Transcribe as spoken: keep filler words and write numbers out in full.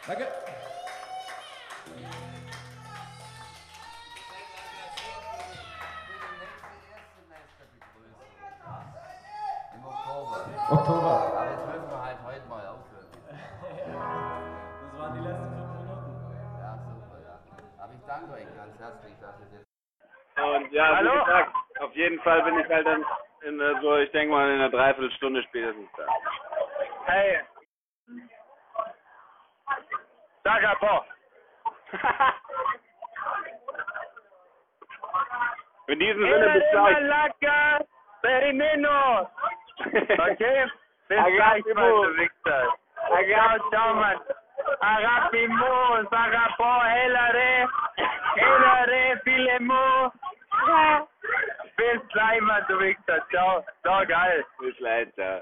Danke. Im Oktober. Oktober. Aber jetzt müssen wir halt heute mal aufhören. Das waren die letzten fünf Minuten. Ja, super, ja. Aber ich danke euch ganz herzlich, dass ihr das. Und ja, Hallo? wie gesagt, auf jeden Fall bin ich halt dann in äh, so, ich denke mal in einer Dreiviertelstunde spätestens da. Hey. Sag Rappo. In diesem Sinne bis gleich. Malaga, Perimeno. Okay? Bis gleich, mal, du Wichser. Ciao, ciao, Mann. Arapimo, Sagapo, Elare, Elare, Filemo. Bis gleich, Mann, du Wichser. Ciao. So geil. Bis gleich, ciao.